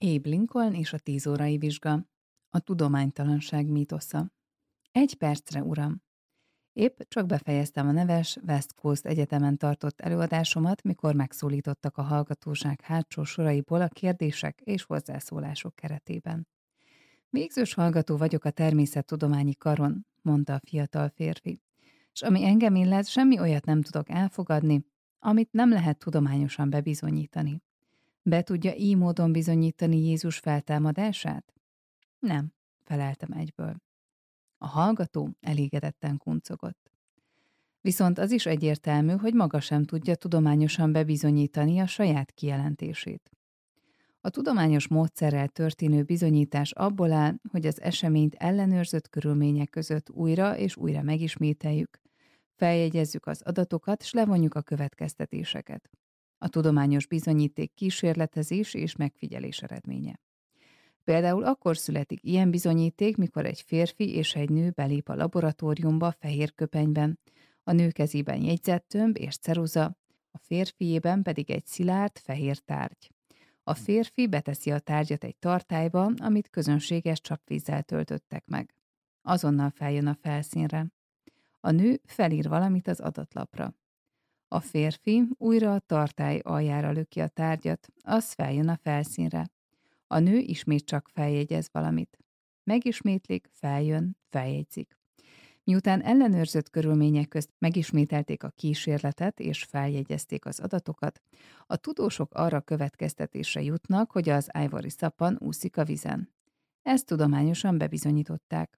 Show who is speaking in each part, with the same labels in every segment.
Speaker 1: Abe Lincoln és a 10 órai vizsga. A tudománytalanság mítosza. Egy percre, uram! Épp csak befejeztem a neves West Coast Egyetemen tartott előadásomat, mikor megszólítottak a hallgatóság hátsó soraiból a kérdések és hozzászólások keretében. Végzős hallgató vagyok a természettudományi karon, mondta a fiatal férfi, és ami engem illet, semmi olyat nem tudok elfogadni, amit nem lehet tudományosan bebizonyítani. Be tudja így módon bizonyítani Jézus feltámadását? Nem, feleltem egyből. A hallgató elégedetten kuncogott. Viszont az is egyértelmű, hogy maga sem tudja tudományosan bebizonyítani a saját kijelentését. A tudományos módszerrel történő bizonyítás abból áll, hogy az eseményt ellenőrzött körülmények között újra és újra megismételjük, feljegyezzük az adatokat, s levonjuk a következtetéseket. A tudományos bizonyíték kísérletezés és megfigyelés eredménye. Például akkor születik ilyen bizonyíték, mikor egy férfi és egy nő belép a laboratóriumba fehér köpenyben, a nő kezében jegyzettömb és ceruza, a férfiében pedig egy szilárd, fehér tárgy. A férfi beteszi a tárgyat egy tartályba, amit közönséges csapvízzel töltöttek meg. Azonnal feljön a felszínre. A nő felír valamit az adatlapra. A férfi újra a tartály aljára löki a tárgyat, az feljön a felszínre. A nő ismét csak feljegyez valamit. Megismétlik, feljön, feljegyzik. Miután ellenőrzött körülmények közt megismételték a kísérletet és feljegyezték az adatokat, a tudósok arra következtetésre jutnak, hogy az Ivory szappan úszik a vizen. Ezt tudományosan bebizonyították.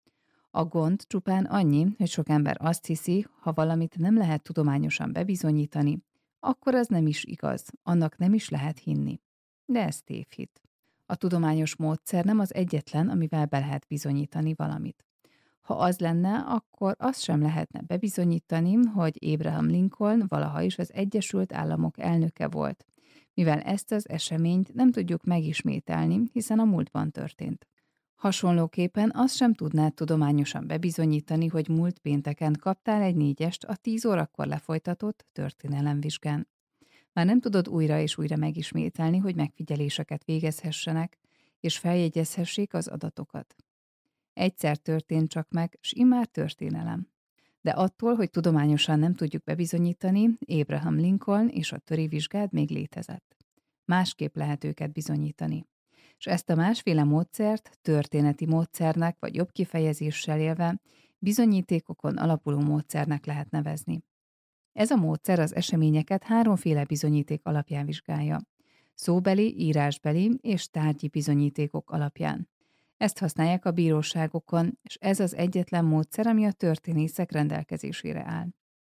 Speaker 1: A gond csupán annyi, hogy sok ember azt hiszi, ha valamit nem lehet tudományosan bebizonyítani, akkor az nem is igaz, annak nem is lehet hinni. De ez tévhit. A tudományos módszer nem az egyetlen, amivel be lehet bizonyítani valamit. Ha az lenne, akkor azt sem lehetne bebizonyítani, hogy Abraham Lincoln valaha is az Egyesült Államok elnöke volt, mivel ezt az eseményt nem tudjuk megismételni, hiszen a múltban történt. Hasonlóképpen azt sem tudnád tudományosan bebizonyítani, hogy múlt pénteken kaptál egy 4-est a 10 órakor lefolytatott történelemvizsgán. Már nem tudod újra és újra megismételni, hogy megfigyeléseket végezhessenek, és feljegyezhessék az adatokat. Egyszer történt csak meg, s immár történelem. De attól, hogy tudományosan nem tudjuk bebizonyítani, Abraham Lincoln és a töri vizsgád még létezett. Másképp lehet őket bizonyítani. És ezt a másféle módszert történeti módszernek vagy jobb kifejezéssel élve bizonyítékokon alapuló módszernek lehet nevezni. Ez a módszer az eseményeket háromféle bizonyíték alapján vizsgálja. Szóbeli, írásbeli és tárgyi bizonyítékok alapján. Ezt használják a bíróságokon, és ez az egyetlen módszer, ami a történészek rendelkezésére áll.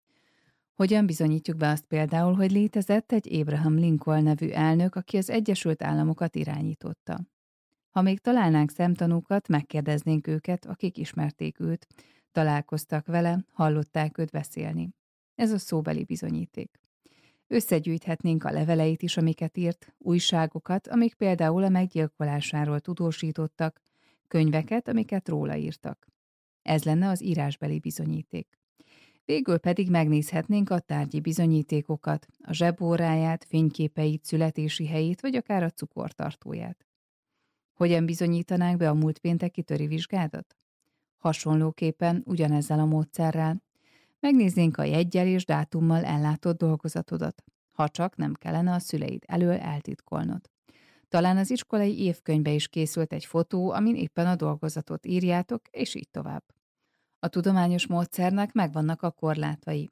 Speaker 1: Hogyan bizonyítjuk be azt például, hogy létezett egy Abraham Lincoln nevű elnök, aki az Egyesült Államokat irányította? Ha még találnánk szemtanúkat, megkérdeznénk őket, akik ismerték őt, találkoztak vele, hallották őt beszélni. Ez a szóbeli bizonyíték. Összegyűjthetnénk a leveleit is, amiket írt, újságokat, amik például a meggyilkolásáról tudósítottak, könyveket, amiket róla írtak. Ez lenne az írásbeli bizonyíték. Végül pedig megnézhetnénk a tárgyi bizonyítékokat, a zsebóráját, fényképeit, születési helyét, vagy akár a cukortartóját. Hogyan bizonyítanánk be a múlt pénteki töri vizsgádat? Hasonlóképpen ugyanezzel a módszerrel. Megnéznénk a jeggyel és dátummal ellátott dolgozatodat, ha csak nem kellene a szüleid elől eltitkolnod. Talán az iskolai évkönyvbe is készült egy fotó, amin éppen a dolgozatot írjátok, és így tovább. A tudományos módszernek megvannak a korlátai.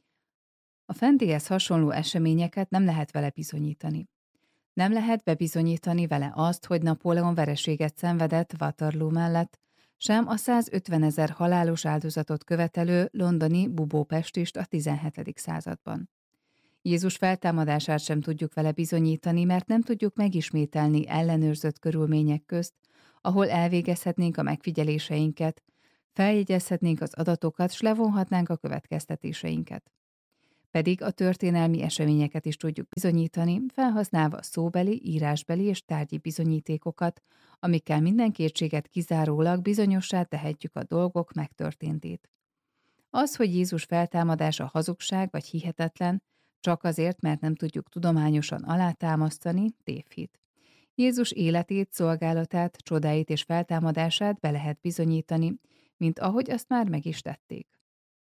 Speaker 1: A fentihez hasonló eseményeket nem lehet vele bizonyítani. Nem lehet bebizonyítani vele azt, hogy Napóleon vereséget szenvedett Waterloo mellett, sem a 150 000 halálos áldozatot követelő londoni bubópestist a 17. században. Jézus feltámadását sem tudjuk vele bizonyítani, mert nem tudjuk megismételni ellenőrzött körülmények közt, ahol elvégezhetnénk a megfigyeléseinket, feljegyezhetnénk az adatokat, s levonhatnánk a következtetéseinket. Pedig a történelmi eseményeket is tudjuk bizonyítani, felhasználva szóbeli, írásbeli és tárgyi bizonyítékokat, amikkel minden kétséget kizárólag bizonyossá tehetjük a dolgok megtörténtét. Az, hogy Jézus feltámadása hazugság vagy hihetetlen, csak azért, mert nem tudjuk tudományosan alátámasztani, tévhit. Jézus életét, szolgálatát, csodáit és feltámadását be lehet bizonyítani, mint ahogy azt már meg is tették.